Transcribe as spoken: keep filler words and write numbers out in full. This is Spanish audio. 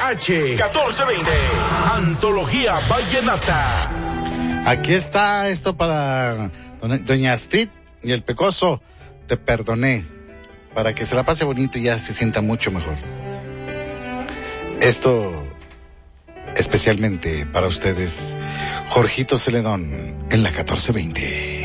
H catorce veinte, Antología Vallenata. Aquí está esto para doña Astrid y el Pecoso. Te perdoné, para que se la pase bonito y ya se sienta mucho mejor. Esto especialmente para ustedes, Jorgito Celedón en la catorce veinte.